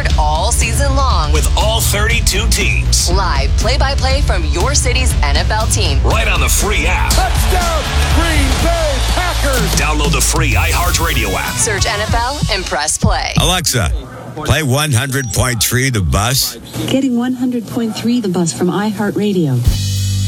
covered all season long. With all 32 teams. Live play-by-play from your city's NFL team. Right on the free app. Touchdown, Green Bay Packers. Download the free iHeartRadio app. Search NFL and press play. Alexa, play 100.3 The Bus. Getting 100.3 The Bus from iHeartRadio.